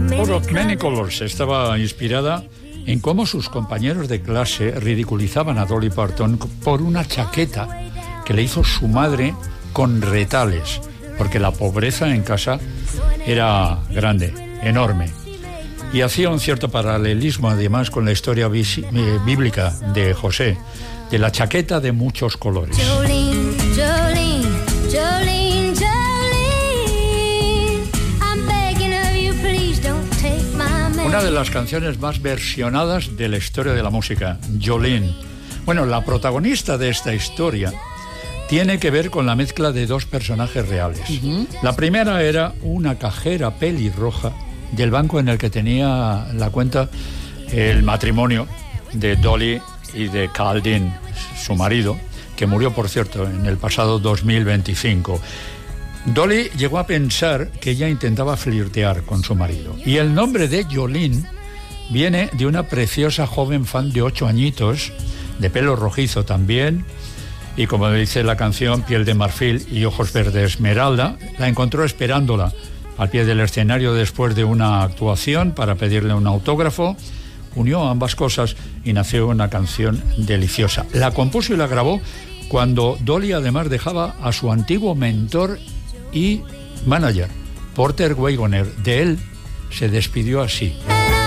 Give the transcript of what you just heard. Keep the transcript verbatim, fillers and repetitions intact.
Out of Many Colors estaba inspirada en cómo sus compañeros de clase ridiculizaban a Dolly Parton por una chaqueta que le hizo su madre con retales, porque la pobreza en casa era grande, enorme. Y hacía un cierto paralelismo además con la historia bisi- eh, bíblica de José, de la chaqueta de muchos colores. Jolene, Jolene, Jolene, Jolene, I'm begging of you, please don't take my man. Una de las canciones más versionadas de la historia de la música, Jolene. Bueno, la protagonista de esta historia tiene que ver con la mezcla de dos personajes reales. Uh-huh. La primera era una cajera pelirroja del banco en el que tenía la cuenta el matrimonio de Dolly y de Carl Dean, su marido, que murió, por cierto, en el pasado dos mil veinticinco. Dolly llegó a pensar que ella intentaba flirtear con su marido. Y el nombre de Jolene viene de una preciosa joven fan de ocho añitos, de pelo rojizo también, y como dice la canción, piel de marfil y ojos verde esmeralda. La encontró esperándola al pie del escenario después de una actuación para pedirle un autógrafo. Unió ambas cosas y nació una canción deliciosa. La compuso y la grabó cuando Dolly además dejaba a su antiguo mentor y manager, Porter Wagoner. De él se despidió así.